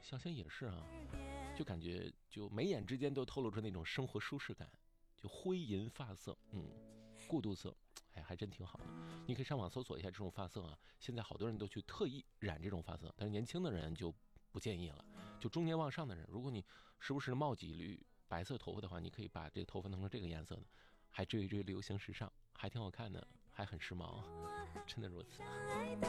想想也是啊，就感觉就眉眼之间都透露出那种生活舒适感，就灰银发色，过渡色，哎，还真挺好的。你可以上网搜索一下这种发色啊，现在好多人都去特意染这种发色，但是年轻的人就不建议了。就中年往上的人，如果你时不时冒几缕白色头发的话，你可以把这个头发弄成这个颜色的，还追一追流行时尚，还挺好看的，还很时髦，真的如此。